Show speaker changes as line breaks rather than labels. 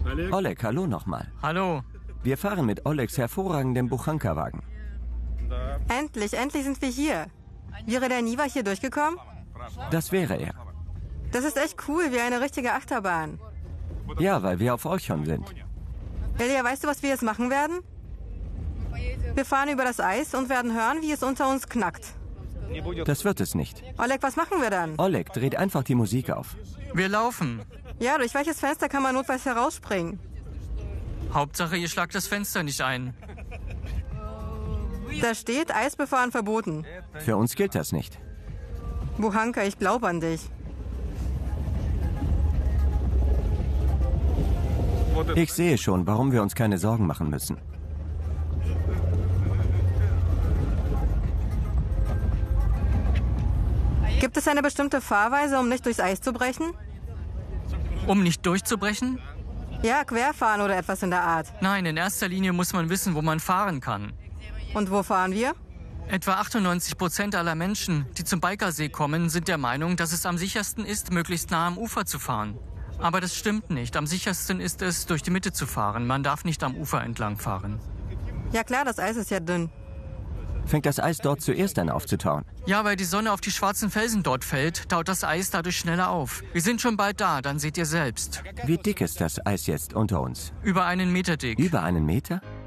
Oleg, hallo nochmal.
Hallo.
Wir fahren mit Olegs hervorragendem Buchanka-Wagen.
Endlich sind wir hier. Wäre der Niva hier durchgekommen?
Das wäre er.
Das ist echt cool, wie eine richtige Achterbahn.
Ja, weil wir auf Olchon sind.
Elia, weißt du, was wir jetzt machen werden? Wir fahren über das Eis und werden hören, wie es unter uns knackt.
Das wird es nicht.
Oleg, was machen wir dann?
Oleg, dreht einfach die Musik auf.
Wir laufen.
Ja, durch welches Fenster kann man notfalls herausspringen?
Hauptsache, ihr schlagt das Fenster nicht ein.
Da steht, Eisbefahren verboten.
Für uns gilt das nicht.
Buchanka, ich glaube an dich.
Ich sehe schon, warum wir uns keine Sorgen machen müssen.
Gibt es eine bestimmte Fahrweise, um nicht durchs Eis zu brechen?
Um nicht durchzubrechen?
Ja, querfahren oder etwas in der Art.
Nein, in erster Linie muss man wissen, wo man fahren kann.
Und wo fahren wir?
Etwa 98% aller Menschen, die zum Bikersee kommen, sind der Meinung, dass es am sichersten ist, möglichst nah am Ufer zu fahren. Aber das stimmt nicht. Am sichersten ist es, durch die Mitte zu fahren. Man darf nicht am Ufer entlang fahren.
Ja klar, das Eis ist ja dünn.
Fängt das Eis dort zuerst an aufzutauen?
Ja, weil die Sonne auf die schwarzen Felsen dort fällt, taut das Eis dadurch schneller auf. Wir sind schon bald da, dann seht ihr selbst.
Wie dick ist das Eis jetzt unter uns?
Über 1 Meter dick.
Über 1 Meter?